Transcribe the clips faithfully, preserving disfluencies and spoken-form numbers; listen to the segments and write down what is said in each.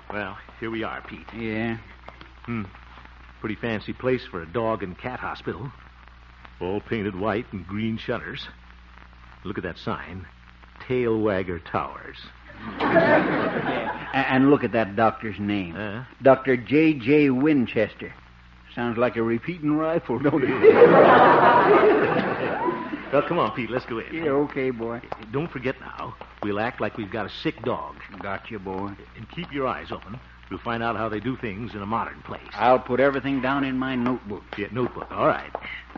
Well, here we are, Pete. Yeah? Hmm. Pretty fancy place for a dog and cat hospital. All painted white and green shutters. Look at that sign. Tail Wagger Towers. And look at that doctor's name. Uh? Doctor J J Winchester. Sounds like a repeating rifle, don't it? Well, come on, Pete. Let's go in. Yeah, okay, boy. Don't forget now. We'll act like we've got a sick dog. Gotcha, boy. And keep your eyes open. We'll find out how they do things in a modern place. I'll put everything down in my notebook. Yeah, notebook. All right.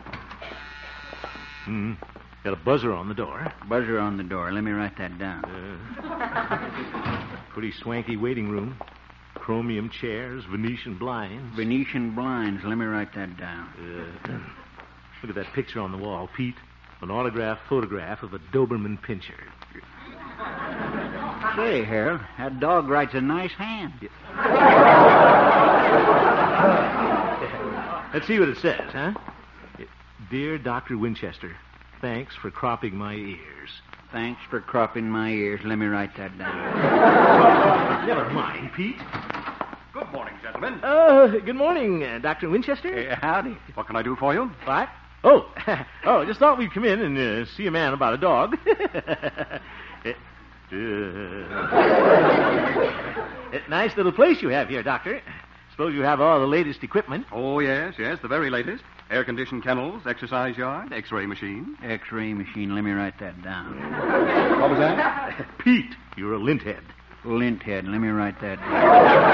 Hmm. Got a buzzer on the door. Buzzer on the door. Let me write that down. Uh, pretty swanky waiting room. Chromium chairs, Venetian blinds. Venetian blinds. Let me write that down. Uh, look at that picture on the wall, Pete. An autographed photograph of a Doberman Pinscher. Say, Harold, that dog writes a nice hand. Let's see what it says, huh? Dear Doctor Winchester, thanks for cropping my ears. Thanks for cropping my ears. Let me write that down. Never mind, Pete. Good morning, gentlemen. Uh, good morning, uh, Doctor Winchester. Uh, howdy. What can I do for you? What? Oh, oh, just thought we'd come in and uh, see a man about a dog. uh, nice little place you have here, Doctor. Suppose you have all the latest equipment. Oh, yes, yes, the very latest. Air-conditioned kennels, exercise yard, X-ray machine. X-ray machine. Let me write that down. What was that? Pete, you're a lint head. Lint head. Let me write that down.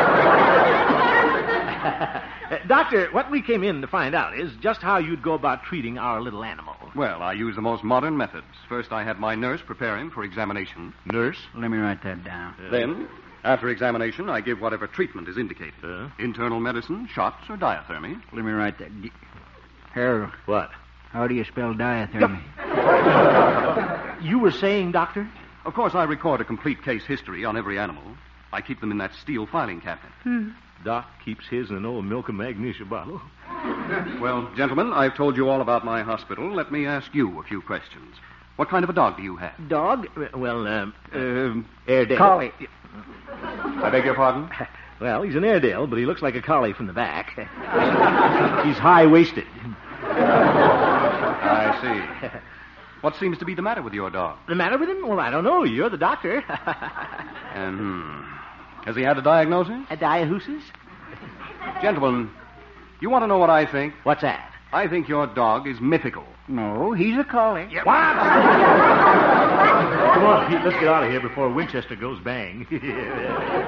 uh, doctor, what we came in to find out is just how you'd go about treating our little animal. Well, I use the most modern methods. First, I have my nurse prepare him for examination. Nurse? Let me write that down. Uh, then, after examination, I give whatever treatment is indicated. Uh? Internal medicine, shots, or diathermy. Let me write that. D- Harold. What? How do you spell diathermy? You were saying, Doctor? Of course, I record a complete case history on every animal. I keep them in that steel filing cabinet. Hmm. Doc keeps his in an old milk and magnesia bottle. Well, gentlemen, I've told you all about my hospital. Let me ask you a few questions. What kind of a dog do you have? Dog? Well, um, uh, Airedale. Collie. I beg your pardon? Well, he's an Airedale, but he looks like a collie from the back. He's high-waisted. I see. What seems to be the matter with your dog? The matter with him? Well, I don't know. You're the doctor. And, hmm. Has he had a diagnosis? A diahoosis? Gentlemen, you want to know what I think? What's that? I think your dog is mythical. No, he's a collie. Yeah, what? Come on, Pete, let's get out of here before Winchester goes bang.